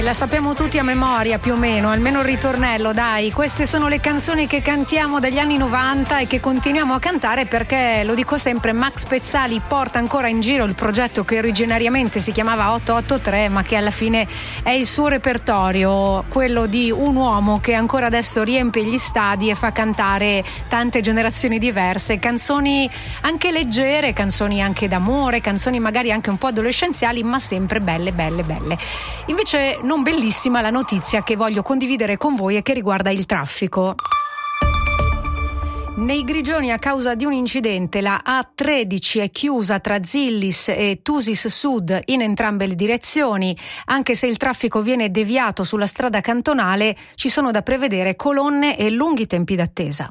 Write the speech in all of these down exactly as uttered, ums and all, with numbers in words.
la sappiamo tutti a memoria più o meno, almeno il ritornello, dai. Queste sono le canzoni che cantiamo dagli anni novanta e che continuiamo a cantare perché, lo dico sempre, Max Pezzali porta ancora in giro il progetto che originariamente si chiamava otto otto tre, ma che alla fine è il suo repertorio, quello di un uomo che ancora adesso riempie gli stadi e fa cantare tante generazioni diverse, canzoni anche leggere, canzoni anche d'amore, canzoni magari anche un po' adolescenziali, ma sempre belle, belle, belle. Invece non bellissima la notizia che voglio condividere con voi e che riguarda il traffico. Nei Grigioni, a causa di un incidente, la A tredici è chiusa tra Zillis e Tusis Sud in entrambe le direzioni. Anche se il traffico viene deviato sulla strada cantonale, ci sono da prevedere colonne e lunghi tempi d'attesa.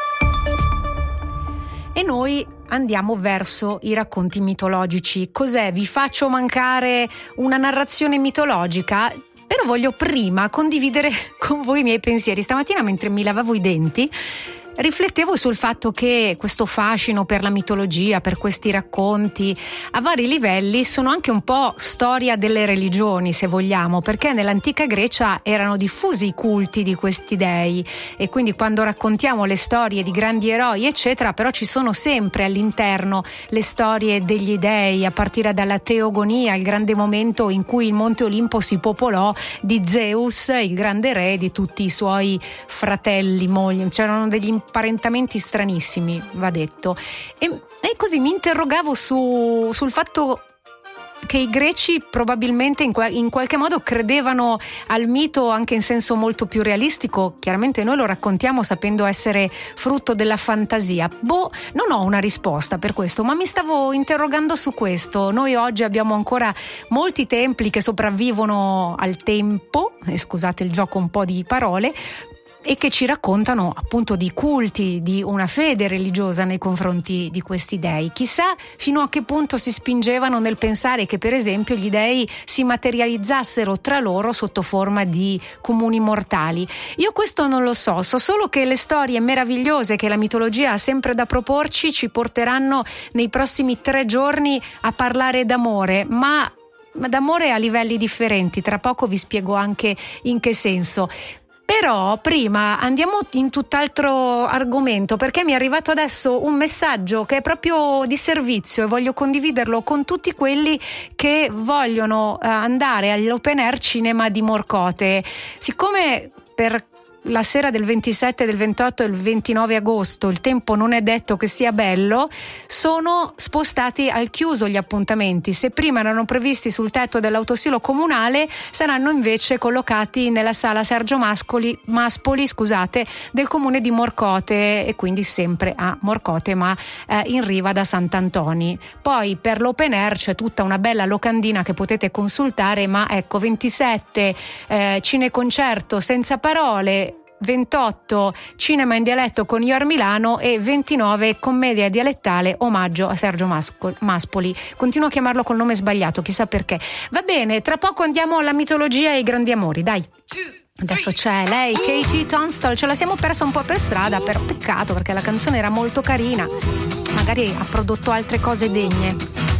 E noi andiamo verso i racconti mitologici. Cos'è? Vi faccio mancare una narrazione mitologica? Però voglio prima condividere con voi i miei pensieri. Stamattina, mentre mi lavavo i denti, riflettevo sul fatto che questo fascino per la mitologia, per questi racconti a vari livelli, sono anche un po' storia delle religioni, se vogliamo, perché nell'antica Grecia erano diffusi i culti di questi dei e quindi quando raccontiamo le storie di grandi eroi eccetera, però ci sono sempre all'interno le storie degli dei, a partire dalla teogonia, il grande momento in cui il Monte Olimpo si popolò di Zeus, il grande re, e di tutti i suoi fratelli, mogli. C'erano degli imparentamenti stranissimi, va detto, e, e così mi interrogavo su, sul fatto che i greci probabilmente in, in qualche modo credevano al mito anche in senso molto più realistico. Chiaramente noi lo raccontiamo sapendo essere frutto della fantasia. Boh, non ho una risposta per questo, ma mi stavo interrogando su questo. Noi oggi abbiamo ancora molti templi che sopravvivono al tempo, e scusate il gioco un po' di parole, e che ci raccontano appunto di culti, di una fede religiosa nei confronti di questi dei. Chissà fino a che punto si spingevano nel pensare che per esempio gli dei si materializzassero tra loro sotto forma di comuni mortali. Io questo non lo so, so solo che le storie meravigliose che la mitologia ha sempre da proporci ci porteranno nei prossimi tre giorni a parlare d'amore, ma, ma d'amore a livelli differenti. Tra poco vi spiego anche in che senso. Però prima andiamo in tutt'altro argomento, perché mi è arrivato adesso un messaggio che è proprio di servizio e voglio condividerlo con tutti quelli che vogliono andare all'Open Air Cinema di Morcote. Siccome per la sera del ventisette, del ventotto e il ventinove agosto il tempo non è detto che sia bello, sono spostati al chiuso gli appuntamenti. Se prima erano previsti sul tetto dell'autosilo comunale, saranno invece collocati nella sala Sergio Mascoli, Maspoli scusate, del comune di Morcote, e quindi sempre a Morcote ma eh, in riva da Sant'Antoni. Poi per l'Open Air c'è tutta una bella locandina che potete consultare, ma ecco, ventisette eh, cineconcerto senza parole, ventotto cinema in dialetto con Io Milano e ventinove commedia dialettale omaggio a Sergio Masco- Maspoli. Continuo a chiamarlo col nome sbagliato, chissà perché. Va bene, tra poco andiamo alla mitologia e ai grandi amori, dai. Adesso c'è lei, Katie Tunstall, ce la siamo persa un po' per strada, però peccato perché la canzone era molto carina, magari ha prodotto altre cose degne.